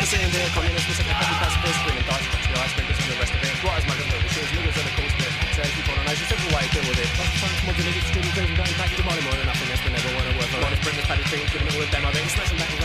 sitting there, communists, missing the copy pacifist, screaming dice, touch the ice, sprinters and the rest of it. Right as my little machines, niggas are the cool spit. Says people on ice, a simple way to deal with it. Lots of times, mods and niggas, streaming things, and going back to money more than nothing, that's been never one of worth. A lot of sprinters, paddy things, giving it all of them, I've been smashing back